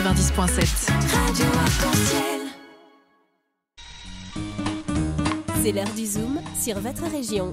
90.7. Radio Arc-en-Ciel. C'est l'heure du Zoom sur votre région.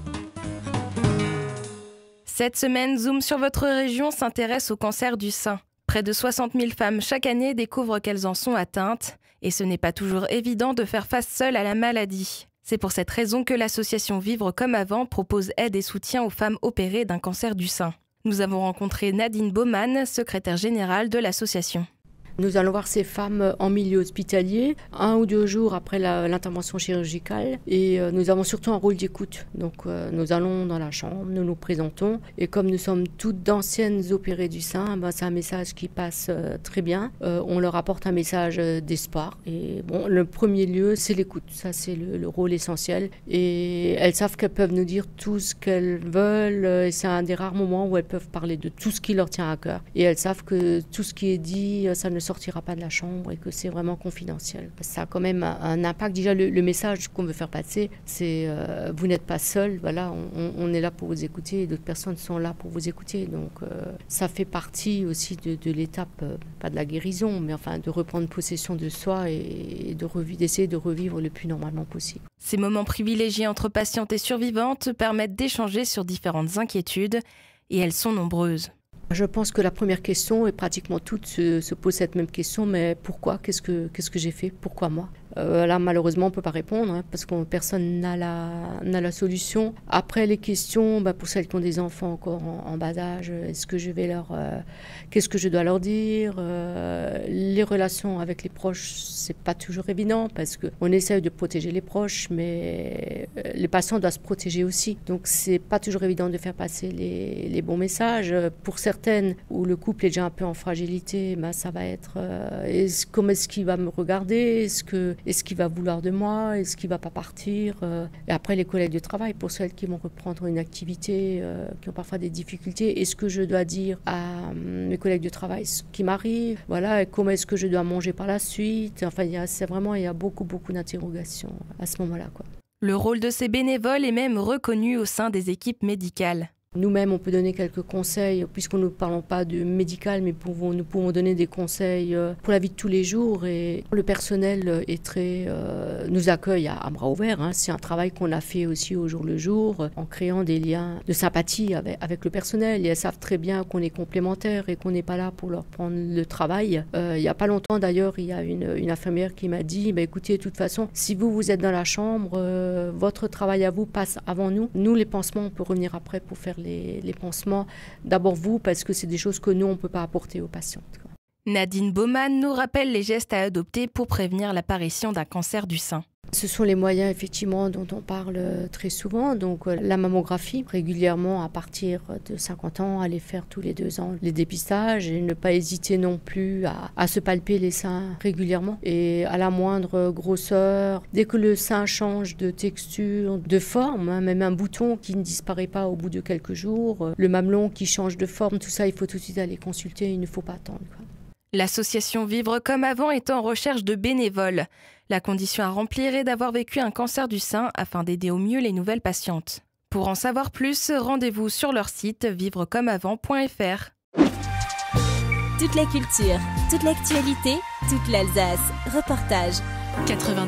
Cette semaine, Zoom sur votre région s'intéresse au cancer du sein. Près de 60 000 femmes chaque année découvrent qu'elles en sont atteintes. Et ce n'est pas toujours évident de faire face seule à la maladie. C'est pour cette raison que l'association Vivre comme avant propose aide et soutien aux femmes opérées d'un cancer du sein. Nous avons rencontré Nadine Baumann, secrétaire générale de l'association. Nous allons voir ces femmes en milieu hospitalier, 1 ou 2 jours après l'intervention chirurgicale. Et nous avons surtout un rôle d'écoute. Donc nous allons dans la chambre, nous nous présentons. Et comme nous sommes toutes d'anciennes opérées du sein, c'est un message qui passe très bien. On leur apporte un message d'espoir. Et bon, le premier lieu, c'est l'écoute. Ça, c'est le rôle essentiel. Et elles savent qu'elles peuvent nous dire tout ce qu'elles veulent. Et c'est un des rares moments où elles peuvent parler de tout ce qui leur tient à cœur. Et elles savent que tout ce qui est dit, ça ne sortira pas de la chambre et que c'est vraiment confidentiel. Ça a quand même un impact. Déjà, le message qu'on veut faire passer, c'est vous n'êtes pas seul, voilà, on est là pour vous écouter et d'autres personnes sont là pour vous écouter. Donc ça fait partie aussi de l'étape, pas de la guérison, mais enfin de reprendre possession de soi et d'essayer de revivre le plus normalement possible. Ces moments privilégiés entre patientes et survivantes permettent d'échanger sur différentes inquiétudes et elles sont nombreuses. Je pense que la première question, et pratiquement toutes se posent cette même question, mais pourquoi ? Qu'est-ce que j'ai fait ? Pourquoi moi ? Là, malheureusement, on ne peut pas répondre parce que personne n'a la solution. Après, les questions, pour celles qui ont des enfants encore en bas âge, qu'est-ce que je dois leur dire ? Les relations avec les proches, c'est pas toujours évident parce qu'on essaye de protéger les proches, mais les patients doivent se protéger aussi. Donc, c'est pas toujours évident de faire passer les bons messages. Pour certaines, où le couple est déjà un peu en fragilité, ça va être comment est-ce qu'il va me regarder ? Est-ce qu'il va vouloir de moi ? Est-ce qu'il ne va pas partir ? Et après, les collègues de travail, pour celles qui vont reprendre une activité, qui ont parfois des difficultés, est-ce que je dois dire à mes collègues de travail ce qui m'arrive ? Voilà, et comment est-ce que je dois manger par la suite ? Enfin, il y a beaucoup d'interrogations à ce moment-là, quoi. Le rôle de ces bénévoles est même reconnu au sein des équipes médicales. Nous-mêmes, on peut donner quelques conseils, puisqu'on ne parlons pas de médical, mais nous pouvons donner des conseils pour la vie de tous les jours. Et le personnel nous accueille à bras ouverts. C'est un travail qu'on a fait aussi au jour le jour, en créant des liens de sympathie avec le personnel. Et elles savent très bien qu'on est complémentaires et qu'on n'est pas là pour leur prendre le travail. Il n'y a pas longtemps, d'ailleurs, il y a une infirmière qui m'a dit, écoutez, de toute façon, si vous êtes dans la chambre, votre travail à vous passe avant nous. Nous, les pansements, on peut revenir après pour faire les pansements, d'abord vous, parce que c'est des choses que nous, on ne peut pas apporter aux patientes. Nadine Baumann nous rappelle les gestes à adopter pour prévenir l'apparition d'un cancer du sein. Ce sont les moyens, effectivement, dont on parle très souvent. Donc, la mammographie, régulièrement, à partir de 50 ans, aller faire tous les 2 ans les dépistages et ne pas hésiter non plus à se palper les seins régulièrement. Et à la moindre grosseur, dès que le sein change de texture, de forme, même un bouton qui ne disparaît pas au bout de quelques jours, le mamelon qui change de forme, tout ça, il faut tout de suite aller consulter, il ne faut pas attendre, quoi. L'association Vivre comme avant est en recherche de bénévoles. La condition à remplir est d'avoir vécu un cancer du sein afin d'aider au mieux les nouvelles patientes. Pour en savoir plus, rendez-vous sur leur site vivrecommeavant.fr. Toute la culture, toute l'actualité, toute l'Alsace. Reportage. 90.